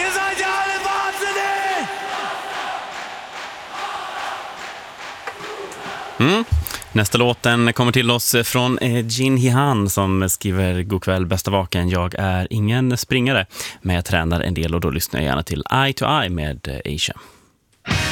seid ihr alle wahnsinnig! Nästa låten kommer till oss från Jin Hihan som skriver: God kväll, bästa vaken. Jag är ingen springare, men jag tränar en del och då lyssnar jag gärna till Eye to Eye med Asia.